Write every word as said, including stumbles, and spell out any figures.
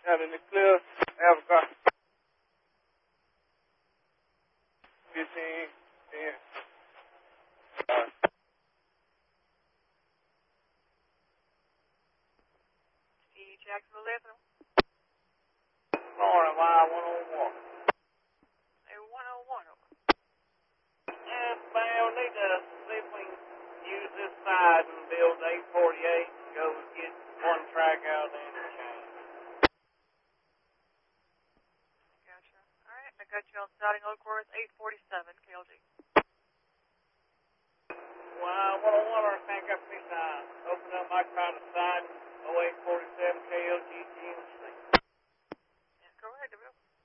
Out in the clear, Africa. fifteen, ten. Uh, Steve Jacksonville Listener. Morning, Y one oh one. Hey, one oh one. Yeah, man, we need to see if we can use this side and build eight forty-eight and go get one track out of the interchange. Gotcha. All right, I got you on starting load course eight forty-seven, K L G. Y one oh one, our tank up this time. Open up my kind of side, oh eight forty-seven K L G G M C. Yeah, go ahead, Deville.